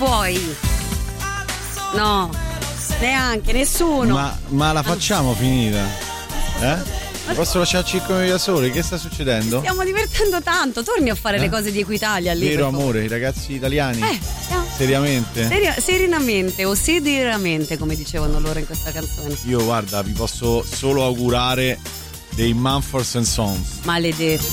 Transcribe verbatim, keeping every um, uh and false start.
vuoi? No, neanche, nessuno. Ma, ma la facciamo ah. finita? Eh? Posso lasciarci come da soli? Che sta succedendo? Stiamo divertendo tanto, torni a fare eh? le cose di Equitalia lì. Vero amore, i ragazzi italiani. Eh, no. Seriamente? Seri- serenamente o serenamente, come dicevano loro in questa canzone. Io guarda, vi posso solo augurare dei Mumford and Sons. Maledetti.